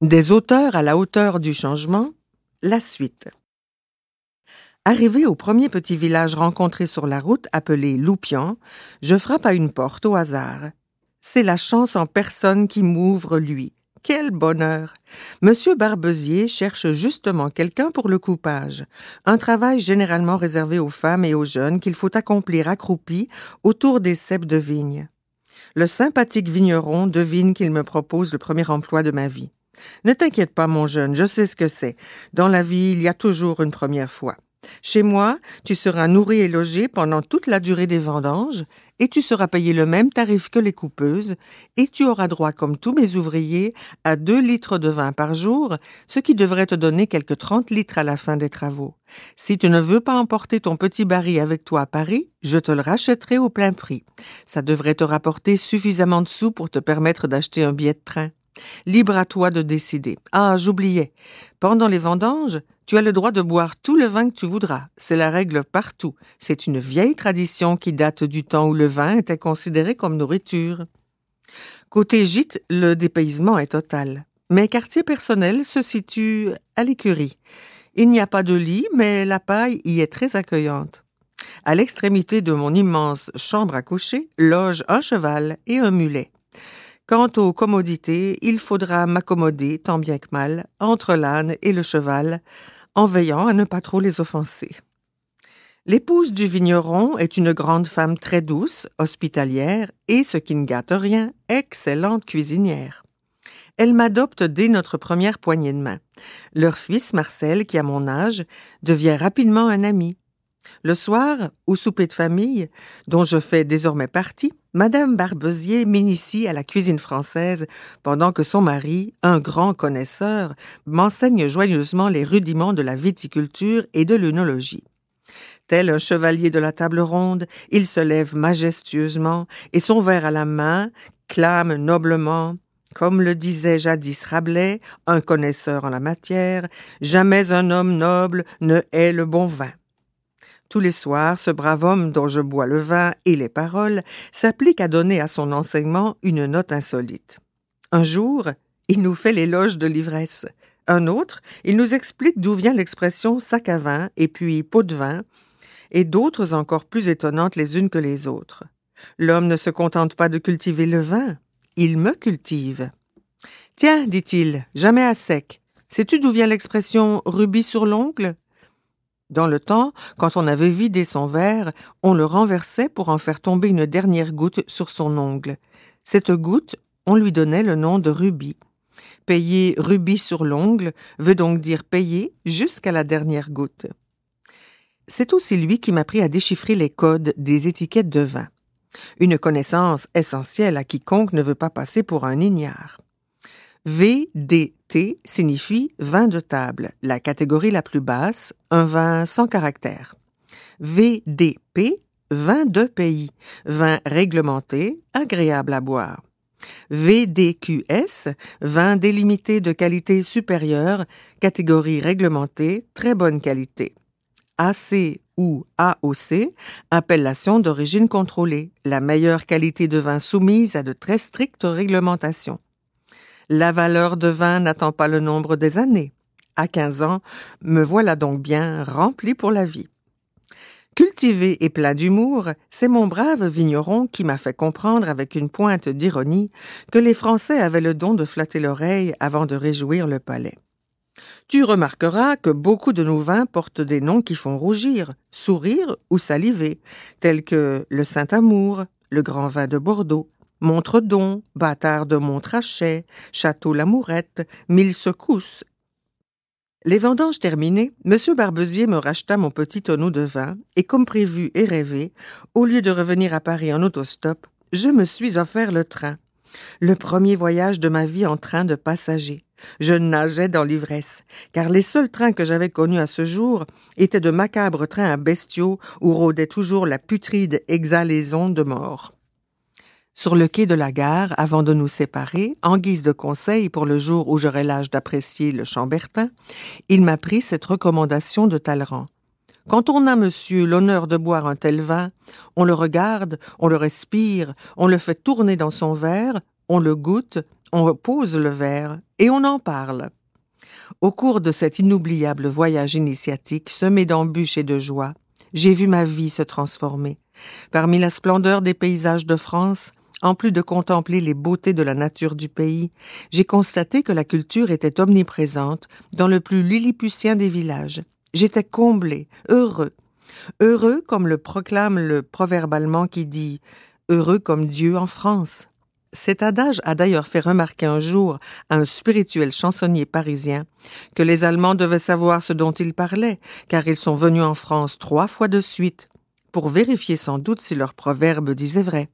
Des auteurs à la hauteur du changement, la suite. Arrivé au premier petit village rencontré sur la route, appelé Loupian, je frappe à une porte au hasard. C'est la chance en personne qui m'ouvre, lui. Quel bonheur! Monsieur Barbezier cherche justement quelqu'un pour le coupage, un travail généralement réservé aux femmes et aux jeunes qu'il faut accomplir accroupis autour des ceps de vigne. Le sympathique vigneron devine qu'il me propose le premier emploi de ma vie. Ne t'inquiète pas, mon jeune, je sais ce que c'est. Dans la vie, il y a toujours une première fois. Chez moi, tu seras nourri et logé pendant toute la durée des vendanges, et tu seras payé le même tarif que les coupeuses, et tu auras droit, comme tous mes ouvriers, à 2 litres de vin par jour, ce qui devrait te donner quelques 30 litres à la fin des travaux. Si tu ne veux pas emporter ton petit baril avec toi à Paris, je te le rachèterai au plein prix. Ça devrait te rapporter suffisamment de sous pour te permettre d'acheter un billet de train. Libre à toi de décider. Ah, j'oubliais. Pendant les vendanges, tu as le droit de boire tout le vin que tu voudras. C'est la règle partout. C'est une vieille tradition qui date du temps où le vin était considéré comme nourriture. Côté gîte, le dépaysement est total. Mes quartiers personnels se situent à l'écurie. Il n'y a pas de lit, mais la paille y est très accueillante. À l'extrémité de mon immense chambre à coucher loge un cheval et un mulet. Quant aux commodités, il faudra m'accommoder, tant bien que mal, entre l'âne et le cheval, en veillant à ne pas trop les offenser. L'épouse du vigneron est une grande femme très douce, hospitalière et, ce qui ne gâte rien, excellente cuisinière. Elle m'adopte dès notre première poignée de main. Leur fils, Marcel, qui a mon âge, devient rapidement un ami. Le soir, au souper de famille, dont je fais désormais partie, Madame Barbezier m'initie à la cuisine française pendant que son mari, un grand connaisseur, m'enseigne joyeusement les rudiments de la viticulture et de l'œnologie. Tel un chevalier de la table ronde, il se lève majestueusement et son verre à la main clame noblement. Comme le disait jadis Rabelais, un connaisseur en la matière, jamais un homme noble ne hait le bon vin. Tous les soirs, ce brave homme dont je bois le vin et les paroles s'applique à donner à son enseignement une note insolite. Un jour, il nous fait l'éloge de l'ivresse. Un autre, il nous explique d'où vient l'expression sac à vin et puis pot de vin, et d'autres encore plus étonnantes les unes que les autres. L'homme ne se contente pas de cultiver le vin, il me cultive. « Tiens, dit-il, jamais à sec. Sais-tu d'où vient l'expression « rubis sur l'ongle » ? Dans le temps, quand on avait vidé son verre, on le renversait pour en faire tomber une dernière goutte sur son ongle. Cette goutte, on lui donnait le nom de rubis. Payer rubis sur l'ongle veut donc dire payer jusqu'à la dernière goutte. C'est aussi lui qui m'a appris à déchiffrer les codes des étiquettes de vin. Une connaissance essentielle à quiconque ne veut pas passer pour un ignare. VDT signifie vin de table, la catégorie la plus basse, un vin sans caractère. VDP, vin de pays, vin réglementé, agréable à boire. VDQS, vin délimité de qualité supérieure, catégorie réglementée, très bonne qualité. AC ou AOC, appellation d'origine contrôlée, la meilleure qualité de vin soumise à de très strictes réglementations. La valeur de vin n'attend pas le nombre des années. À 15 ans, me voilà donc bien rempli pour la vie. Cultivé et plein d'humour, c'est mon brave vigneron qui m'a fait comprendre avec une pointe d'ironie que les Français avaient le don de flatter l'oreille avant de réjouir le palais. Tu remarqueras que beaucoup de nos vins portent des noms qui font rougir, sourire ou saliver, tels que le Saint-Amour, le Grand Vin de Bordeaux, Montredon, Bâtard de Montrachet, Château Lamourette, Mille Secousses. Les vendanges terminées, M. Barbezier me racheta mon petit tonneau de vin et comme prévu et rêvé, au lieu de revenir à Paris en autostop, je me suis offert le train. Le premier voyage de ma vie en train de passager. Je nageais dans l'ivresse, car les seuls trains que j'avais connus à ce jour étaient de macabres trains à bestiaux où rôdait toujours la putride exhalaison de mort. Sur le quai de la gare, avant de nous séparer, en guise de conseil pour le jour où j'aurai l'âge d'apprécier le Chambertin, il m'a pris cette recommandation de Talleyrand. Quand on a, monsieur, l'honneur de boire un tel vin, on le regarde, on le respire, on le fait tourner dans son verre, on le goûte, on pose le verre et on en parle. Au cours de cet inoubliable voyage initiatique, semé d'embûches et de joie, j'ai vu ma vie se transformer. Parmi la splendeur des paysages de France, en plus de contempler les beautés de la nature du pays, j'ai constaté que la culture était omniprésente dans le plus lilliputien des villages. J'étais comblé, heureux. Heureux comme le proclame le proverbe allemand qui dit « Heureux comme Dieu en France ». Cet adage a d'ailleurs fait remarquer un jour à un spirituel chansonnier parisien que les Allemands devaient savoir ce dont ils parlaient, car ils sont venus en France 3 fois de suite, pour vérifier sans doute si leur proverbe disait vrai.